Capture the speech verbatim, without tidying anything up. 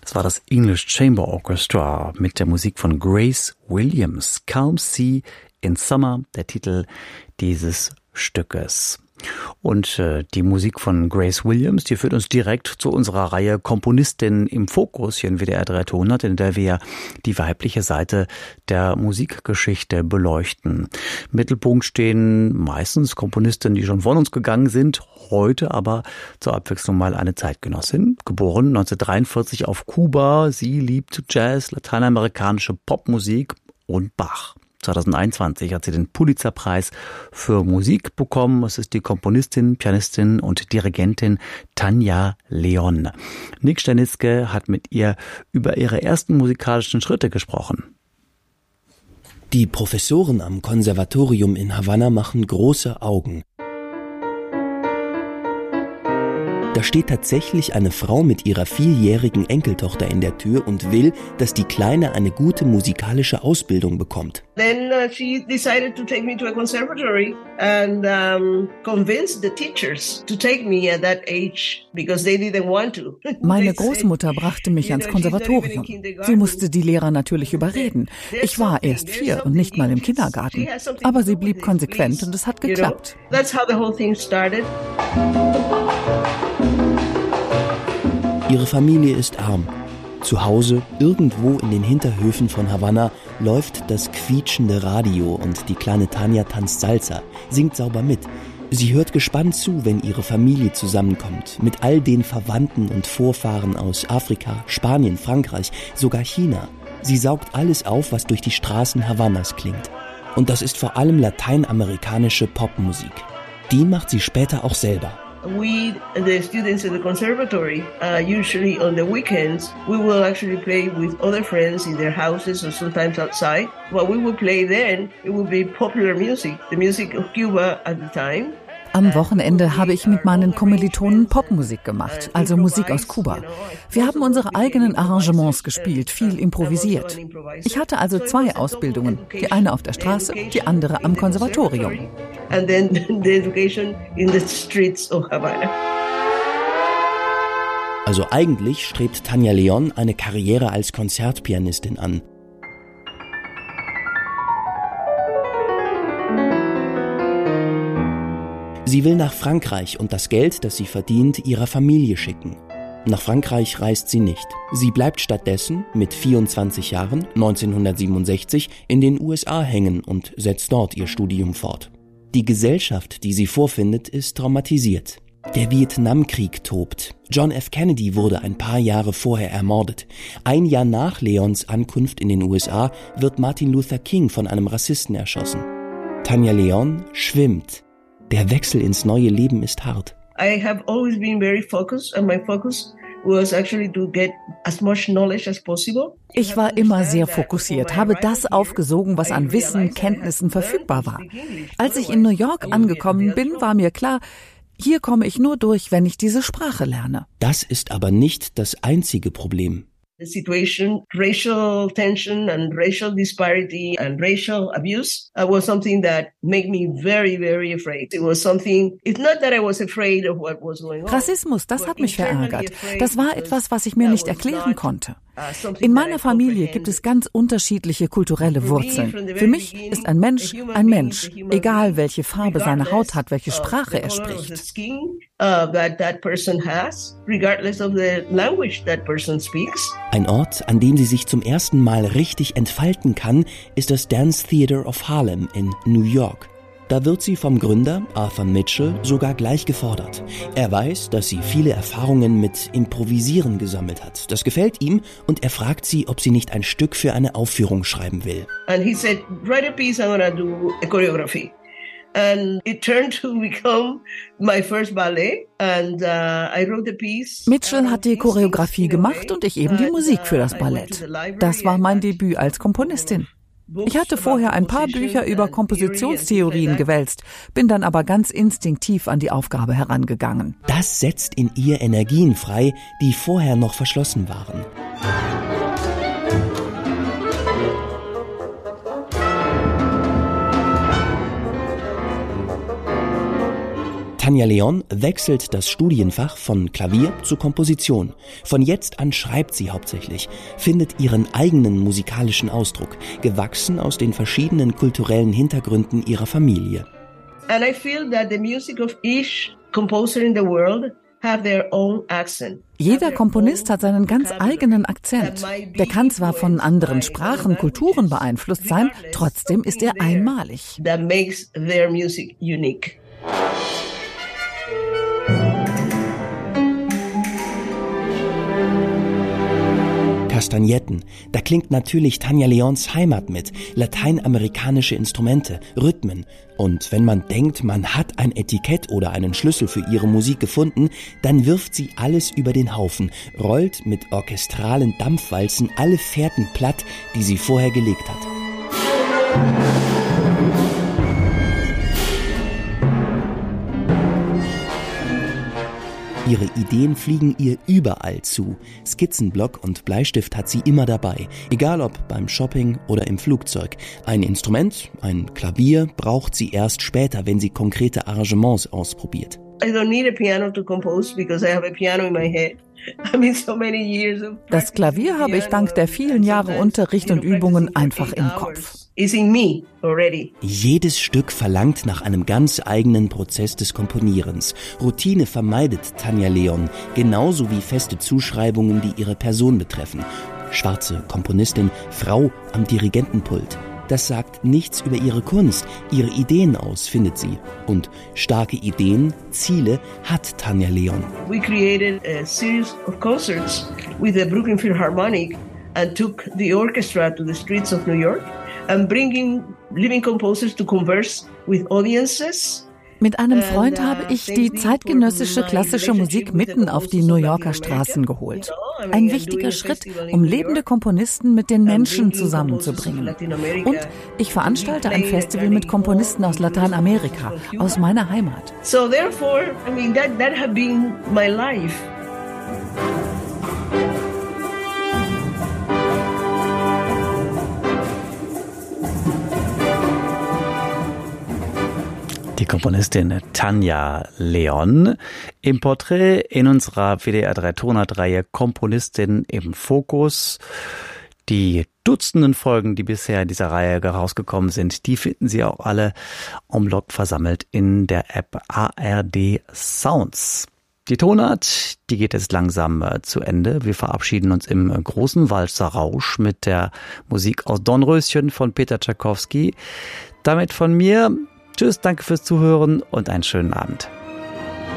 Das war das English Chamber Orchestra mit der Musik von Grace Williams. Calm Sea in Summer, der Titel dieses Stückes. Und äh, die Musik von Grace Williams, die führt uns direkt zu unserer Reihe Komponistin im Fokus hier in W D R dreihundert, in der wir die weibliche Seite der Musikgeschichte beleuchten. Im Mittelpunkt stehen meistens Komponistinnen, die schon von uns gegangen sind, heute aber zur Abwechslung mal eine Zeitgenossin, geboren neunzehnhundertdreiundvierzig auf Kuba. Sie liebt Jazz, lateinamerikanische Popmusik und Bach. zweitausendeinundzwanzig hat sie den Pulitzer-Preis für Musik bekommen. Es ist die Komponistin, Pianistin und Dirigentin Tanja Leon. Nick Sternitzke hat mit ihr über ihre ersten musikalischen Schritte gesprochen. Die Professoren am Konservatorium in Havanna machen große Augen. Da steht tatsächlich eine Frau mit ihrer vierjährigen Enkeltochter in der Tür und will, dass die Kleine eine gute musikalische Ausbildung bekommt. Then uh, she decided to take me to a conservatory and um, convinced the teachers to take me at that age because they didn't want to. Meine Großmutter brachte mich ans Konservatorium. Sie musste die Lehrer natürlich überreden. Ich war erst vier und nicht mal im Kindergarten. Aber sie blieb konsequent und es hat geklappt. That's how the whole thing started. Ihre Familie ist arm. Zu Hause, irgendwo in den Hinterhöfen von Havanna, läuft das quietschende Radio und die kleine Tanja tanzt Salsa, singt sauber mit. Sie hört gespannt zu, wenn ihre Familie zusammenkommt, mit all den Verwandten und Vorfahren aus Afrika, Spanien, Frankreich, sogar China. Sie saugt alles auf, was durch die Straßen Havannas klingt. Und das ist vor allem lateinamerikanische Popmusik. Die macht sie später auch selber. We, the students in the conservatory, uh, usually on the weekends, we will actually play with other friends in their houses or sometimes outside. What we will play then, it will be popular music, the music of Cuba at the time. Am Wochenende habe ich mit meinen Kommilitonen Popmusik gemacht, also Musik aus Kuba. Wir haben unsere eigenen Arrangements gespielt, viel improvisiert. Ich hatte also zwei Ausbildungen, die eine auf der Straße, die andere am Konservatorium. And then the education in the streets of Havana. Also eigentlich strebt Tanja Leon eine Karriere als Konzertpianistin an. Sie will nach Frankreich und das Geld, das sie verdient, ihrer Familie schicken. Nach Frankreich reist sie nicht. Sie bleibt stattdessen mit vierundzwanzig Jahren, neunzehnhundertsiebenundsechzig, in den U S A hängen und setzt dort ihr Studium fort. Die Gesellschaft, die sie vorfindet, ist traumatisiert. Der Vietnamkrieg tobt. John F. Kennedy wurde ein paar Jahre vorher ermordet. Ein Jahr nach Leons Ankunft in den U S A wird Martin Luther King von einem Rassisten erschossen. Tanja Leon schwimmt. Der Wechsel ins neue Leben ist hart. I have always been very focused and my focus was actually to get as much knowledge as possible. Ich war immer sehr fokussiert, habe das aufgesogen, was an Wissen, Kenntnissen verfügbar war. Als ich in New York angekommen bin, war mir klar, hier komme ich nur durch, wenn ich diese Sprache lerne. Das ist aber nicht das einzige Problem. The situation, racial tension and racial disparity and racial abuse uh, was something that made me very, very afraid. It was something, it's not that I was afraid of what was going on. Rassismus, das hat mich verärgert. Das war etwas, was ich mir nicht erklären konnte. In meiner Familie gibt es ganz unterschiedliche kulturelle Wurzeln. Für mich ist ein Mensch ein Mensch, egal welche Farbe seine Haut hat, welche Sprache er spricht. Ein Ort, an dem sie sich zum ersten Mal richtig entfalten kann, ist das Dance Theater of Harlem in New York. Da wird sie vom Gründer, Arthur Mitchell, sogar gleich gefordert. Er weiß, dass sie viele Erfahrungen mit Improvisieren gesammelt hat. Das gefällt ihm und er fragt sie, ob sie nicht ein Stück für eine Aufführung schreiben will. And he said, write a piece, I'm gonna do a choreography. And it turned to become my first ballet. And uh, I wrote the piece. Mitchell hat die Choreografie gemacht und ich eben die Musik für das Ballett. Das war mein Debüt als Komponistin. Ich hatte vorher ein paar Bücher über Kompositionstheorien gewälzt, bin dann aber ganz instinktiv an die Aufgabe herangegangen. Das setzt in ihr Energien frei, die vorher noch verschlossen waren. Tanja Leon wechselt das Studienfach von Klavier zu Komposition. Von jetzt an schreibt sie hauptsächlich, findet ihren eigenen musikalischen Ausdruck, gewachsen aus den verschiedenen kulturellen Hintergründen ihrer Familie. And I feel that the music of each composer in the world have their own accent. Jeder Komponist hat seinen ganz eigenen Akzent. Der kann zwar von anderen Sprachen, Kulturen beeinflusst sein, trotzdem ist er einmalig. That makes their music unique. Kastagnetten, da klingt natürlich Tanja Leons Heimat mit, lateinamerikanische Instrumente, Rhythmen. Und wenn man denkt, man hat ein Etikett oder einen Schlüssel für ihre Musik gefunden, dann wirft sie alles über den Haufen, rollt mit orchestralen Dampfwalzen alle Fährten platt, die sie vorher gelegt hat. Ihre Ideen fliegen ihr überall zu. Skizzenblock und Bleistift hat sie immer dabei, egal ob beim Shopping oder im Flugzeug. Ein Instrument, ein Klavier, braucht sie erst später, wenn sie konkrete Arrangements ausprobiert. I don't need a piano to compose because I have a piano in my head. I mean, so many years of Das Klavier habe ich dank der vielen Jahre Unterricht und Übungen einfach im Kopf. It's in me already. Jedes Stück verlangt nach einem ganz eigenen Prozess des Komponierens. Routine vermeidet Tanja Leon, genauso wie feste Zuschreibungen, die ihre Person betreffen. Schwarze Komponistin, Frau am Dirigentenpult. Das sagt nichts über ihre Kunst, ihre Ideen aus, findet sie. Und starke Ideen, Ziele hat Tanja Leon. We created a series of concerts with the Brooklyn Philharmonic and took the orchestra to the streets of New York and bringing living composers to converse with audiences. Mit einem Freund habe ich die zeitgenössische klassische Musik mitten auf die New Yorker Straßen geholt. Ein wichtiger Schritt, um lebende Komponisten mit den Menschen zusammenzubringen. Und ich veranstalte ein Festival mit Komponisten aus Lateinamerika, aus meiner Heimat. So therefore, I mean, that, that had been my life. Die Komponistin Tanja Leon im Porträt in unserer W D R drei Tonart-Reihe Komponistin im Fokus. Die Dutzenden Folgen, die bisher in dieser Reihe herausgekommen sind, die finden Sie auch alle en bloc versammelt in der App A R D Sounds. Die Tonart, die geht jetzt langsam äh, zu Ende. Wir verabschieden uns im äh, großen Walzerrausch mit der Musik aus Dornröschen von Peter Tschaikowski. Damit von mir. Tschüss, danke fürs Zuhören und einen schönen Abend.